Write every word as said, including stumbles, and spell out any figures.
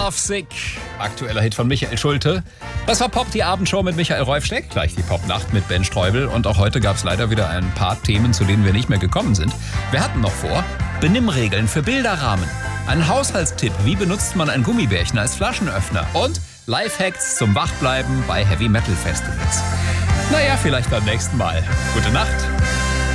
Lovesick, aktueller Hit von Michael Schulte. Das war Pop, die Abendshow mit Michael Reufschleck, gleich die Popnacht mit Ben Streubel. Und auch heute gab es leider wieder ein paar Themen, zu denen wir nicht mehr gekommen sind. Wir hatten noch vor, Benimmregeln für Bilderrahmen, ein Haushaltstipp, wie benutzt man ein Gummibärchen als Flaschenöffner und Lifehacks zum Wachbleiben bei Heavy Metal Festivals. Naja, vielleicht beim nächsten Mal. Gute Nacht.